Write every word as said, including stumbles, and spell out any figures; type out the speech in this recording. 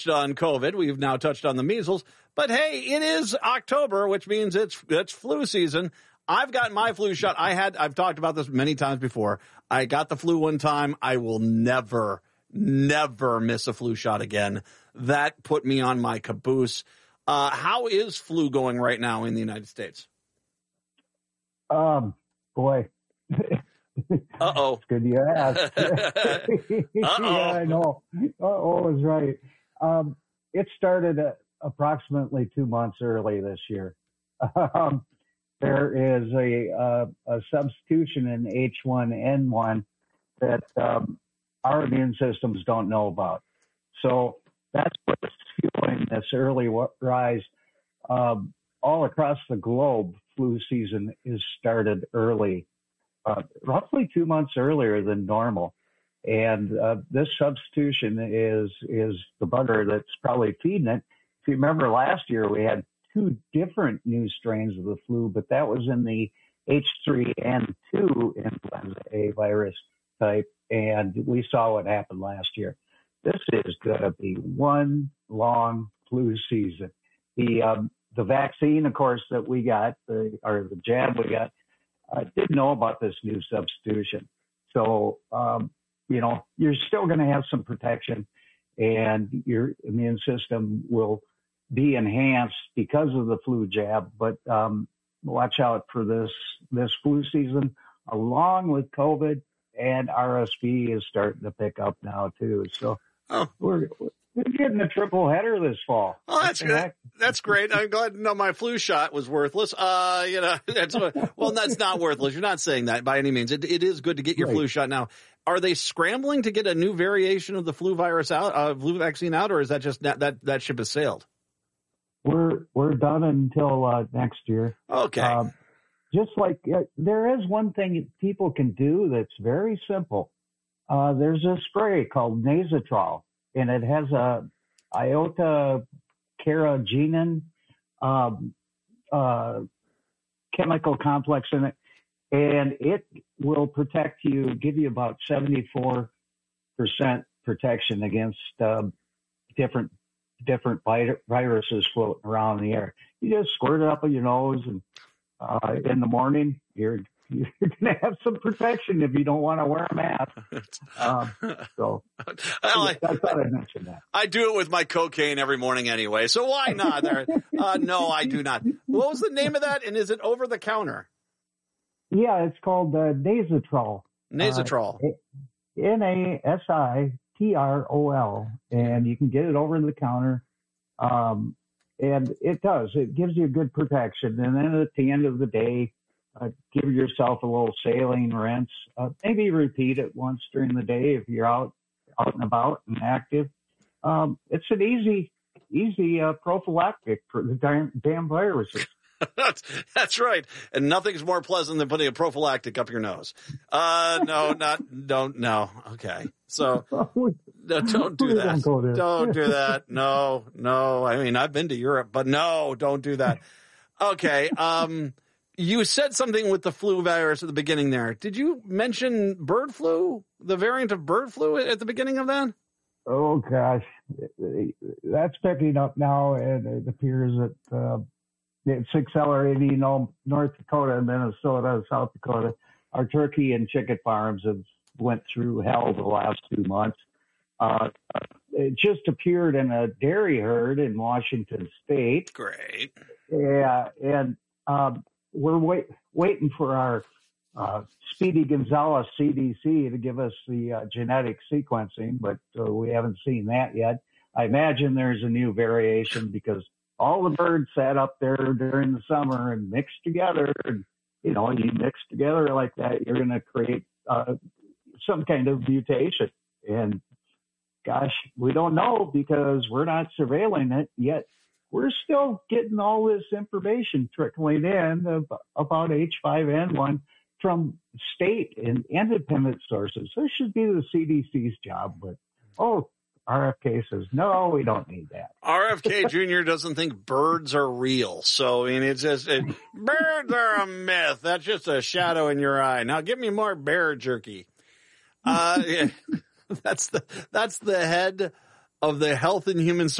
on COVID. We've now touched on the measles. But, hey, it is October, which means it's it's flu season. I've got my flu shot. I had, I've talked about this many times before. I got the flu one time. I will never, never miss a flu shot again. That put me on my caboose. Uh, how is flu going right now in the United States? Um, boy. Uh-oh. It's good you asked. Uh-oh. Yeah, I know. Uh-oh is right. Um, it started uh, approximately two months early this year. Um, there is a, uh, a substitution in H one N one that um, our immune systems don't know about. So that's what's fueling this early rise. Um, all across the globe, flu season is started early, uh, roughly two months earlier than normal. And uh, this substitution is is the bugger that's probably feeding it. If you remember last year, we had two different new strains of the flu, but that was in the H three N two influenza A virus type, and we saw what happened last year. This is going to be one long flu season. The um, the vaccine, of course, that we got, the, or the jab we got, uh, didn't know about this new substitution. So, um, you know, you're still going to have some protection, and your immune system will be enhanced because of the flu jab. But um, watch out for this this flu season, along with COVID, and R S V is starting to pick up now too. So oh. we're we're getting a triple header this fall. Oh, that's good. That's great. I'm glad to know my flu shot was worthless. Uh, you know, that's well, that's not worthless. You're not saying that by any means. It it is good to get your right. flu shot now. Are they scrambling to get a new variation of the flu virus out, uh, flu vaccine out, or is that just that that, that ship has sailed? We're we're done until uh, next year. Okay. Um, just like uh, there is one thing people can do that's very simple. Uh, there's a spray called Nasotrol, and it has a iota carrageenan um, uh, chemical complex in it, and it will protect you, give you about seventy-four percent protection against uh, different different viruses floating around in the air. You just squirt it up in your nose, and uh, in the morning, you're you're going to have some protection if you don't want to wear a mask. Um, so well, I, I thought I'd mention that. I do it with my cocaine every morning anyway, so why not? There, uh, no, I do not. What was the name of that, and is it over the counter? Yeah, it's called uh, Nasotrol. Nasotrol. Uh, N A S I T R O L, and you can get it over the counter. Um, and it does. It gives you good protection. And then at the end of the day, uh, give yourself a little saline rinse. Uh, maybe repeat it once during the day if you're out, out and about and active. Um, it's an easy, easy uh, prophylactic for the damn, damn viruses. that's, that's right. And nothing's more pleasant than putting a prophylactic up your nose. Uh, no, not, don't, no. Okay. So no, don't do that. Don't, don't do that. No, no. I mean, I've been to Europe, but no, don't do that. Okay. Um, you said something with the flu virus at the beginning there. Did you mention bird flu, the variant of bird flu at the beginning of that? Oh gosh, that's picking up now, and it appears that, uh, it's accelerating, you know, North Dakota and Minnesota, South Dakota. Our turkey and chicken farms have went through hell the last two months. Uh, it just appeared in a dairy herd in Washington State. Great. Yeah, and um, we're wait, waiting for our uh, Speedy Gonzalez C D C to give us the uh, genetic sequencing, but uh, we haven't seen that yet. I imagine there's a new variation because all the birds sat up there during the summer and mixed together. And, you know, you mix together like that, you're going to create uh, some kind of mutation. And gosh, we don't know because we're not surveilling it yet. We're still getting all this information trickling in about H five N one from state and independent sources. This should be the C D C's job, but, oh, R F K says, no, we don't need that. R F K Junior doesn't think birds are real. So, I mean, it's just, it, birds are a myth. That's just a shadow in your eye. Now give me more bear jerky. Uh, yeah, that's the, that's the head of the Health and Human